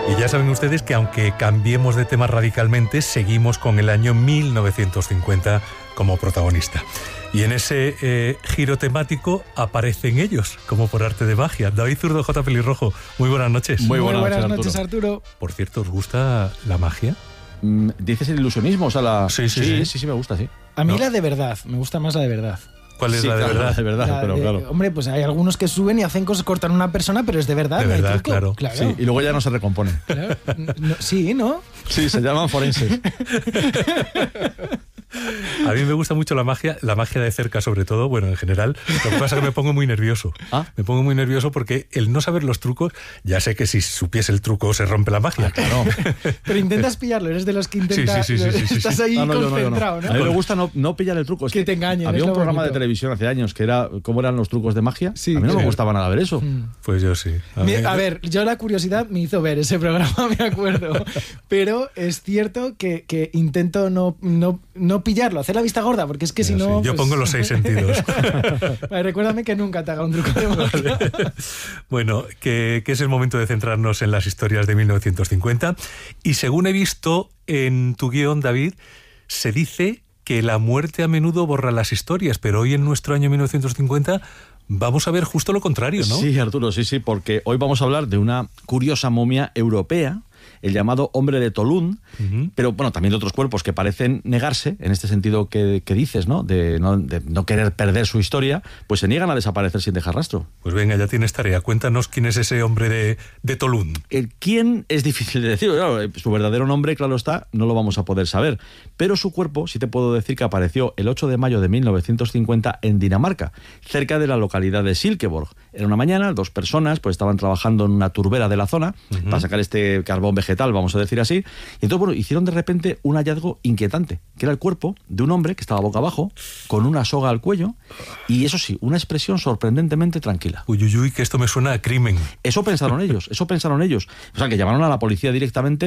Y ya saben ustedes que aunque cambiemos de tema radicalmente, seguimos con el año 1950 como protagonista. Y en ese giro temático aparecen ellos, como por arte de magia. David Zurdo, J. Pelirrojo, muy buenas noches. Muy buenas noches, Arturo. Por cierto, ¿os gusta la magia? ¿Dices el ilusionismo? O sea, sí, me gusta, sí. A mí ¿No? la de verdad, me gusta más la de verdad. ¿Cuál es la de verdad? La de verdad, pero claro. Hombre, pues hay algunos que suben y hacen cosas, cortan a una persona, pero es de verdad. De no hay verdad, truco. claro. Sí, y luego ya no se recompone. Claro. Sí, ¿no? Sí, se llaman forenses. A mí me gusta mucho la magia de cerca sobre todo, bueno, en general. Lo que pasa es que me pongo muy nervioso. Me pongo muy nervioso porque el no saber los trucos, ya sé que si supiese el truco se rompe la magia. Claro. Pero intentas pillarlo, eres de los que intentas. Sí. Estás ahí concentrado, ¿no? A mí me gusta no pillar el truco. Es que te engañen. Había es un lo programa bonito. de televisión hace años que era cómo eran los trucos de magia. Sí, a mí no me claro. gustaba nada ver eso. Pues yo sí. A ver, yo la curiosidad me hizo ver ese programa, me acuerdo. Pero es cierto que intento no pillarlo, hacer la vista gorda, porque es que si no... Sí. Yo pues... pongo los 6 sentidos. Vale, recuérdame que nunca te haga un truco de magia. Bueno, que es el momento de centrarnos en las historias de 1950. Y según he visto en tu guión, David, se dice que la muerte a menudo borra las historias, pero hoy en nuestro año 1950 vamos a ver justo lo contrario, ¿no? Sí, Arturo, sí, porque hoy vamos a hablar de una curiosa momia europea, el llamado hombre de Tolún, pero bueno, también de otros cuerpos que parecen negarse, en este sentido que dices, ¿no? De no querer perder su historia, pues se niegan a desaparecer sin dejar rastro. Pues venga, ya tienes tarea. Cuéntanos quién es ese hombre de Tolún. El quién es difícil de decir, claro, su verdadero nombre, claro está, no lo vamos a poder saber, pero su cuerpo sí te puedo decir que apareció el 8 de mayo de 1950 en Dinamarca, cerca de la localidad de Silkeborg. Era una mañana, 2 personas pues estaban trabajando en una turbera de la zona para sacar este carbón vegetal, vamos a decir así, y entonces, bueno, hicieron de repente un hallazgo inquietante, que era el cuerpo de un hombre que estaba boca abajo, con una soga al cuello, y eso sí, una expresión sorprendentemente tranquila. Uy, que esto me suena a crimen. Eso pensaron ellos. O sea, que llamaron a la policía directamente